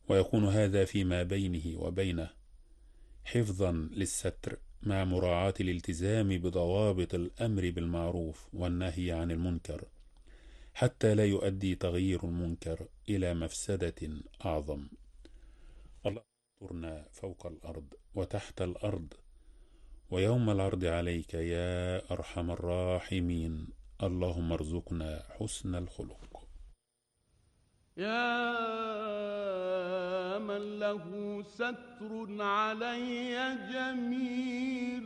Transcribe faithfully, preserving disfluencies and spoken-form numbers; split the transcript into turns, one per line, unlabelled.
ويكون هذا فيما بينه وبينه حفظا للستر مع مراعاة الالتزام بضوابط الأمر بالمعروف والنهي عن المنكر، حتى لا يؤدي تغيير المنكر إلى مفسدة أعظم. الله يسترنا فوق الأرض وتحت الأرض ويوم العرض عليك يا أرحم الراحمين. اللهم ارزقنا حسن الخلق.
يا من له ستر علي جميل